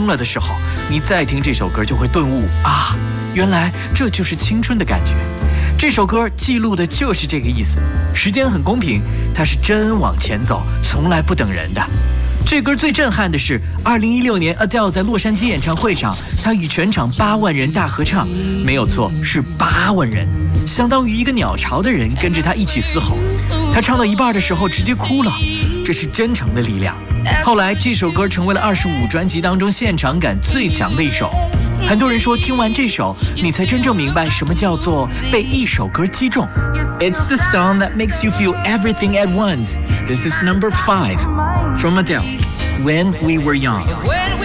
疯了的时候，你再听这首歌就会顿悟啊，原来这就是青春的感觉。这首歌记录的就是这个意思，时间很公平，它是真往前走，从来不等人的。这歌最震撼的是2016年 Adele 在洛杉矶演唱会上，她与全场8万人大合唱，没有错，是8万人，相当于一个鸟巢的人跟着她一起嘶吼。她唱到一半的时候直接哭了，这是真诚的力量。后来这首歌成为了25专辑当中现场感最强的一首。很多人说听完这首，你才真正明白什么叫做被一首歌击中。It's the song that makes you feel everything at once. This is number 5 from Adele, When We Were Young.